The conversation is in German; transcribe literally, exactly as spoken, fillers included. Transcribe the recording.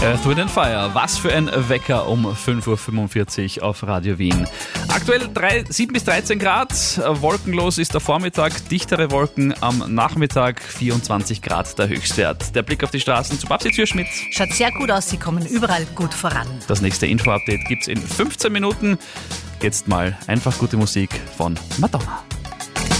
Earth, Wind and Fire. Was für ein Wecker um fünf Uhr fünfundvierzig auf Radio Wien. Aktuell sieben bis dreizehn Grad, wolkenlos ist der Vormittag, dichtere Wolken am Nachmittag, vierundzwanzig Grad der Höchstwert. Der Blick auf die Straßen zu Babsi Zürschmidt. Schaut sehr gut aus, sie kommen überall gut voran. Das nächste Info-Update gibt's in fünfzehn Minuten. Jetzt mal einfach gute Musik von Madonna.